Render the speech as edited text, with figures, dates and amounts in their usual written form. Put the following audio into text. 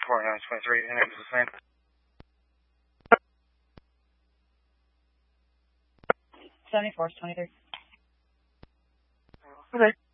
4923, and it was the same. 74 is 23. Okay.